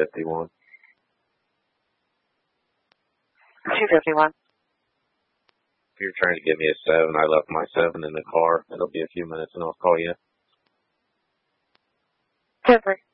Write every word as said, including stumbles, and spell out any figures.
fifty-one. two fifty-one. If you're trying to give me a seven, I left my seven in the car. It'll be a few minutes and I'll call you. ten three.